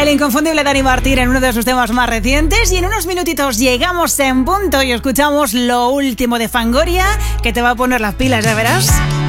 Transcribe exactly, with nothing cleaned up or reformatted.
El inconfundible Dani Martín en uno de sus temas más recientes. Y en unos minutitos llegamos en punto y escuchamos lo último de Fangoria, que te va a poner las pilas, ya verás.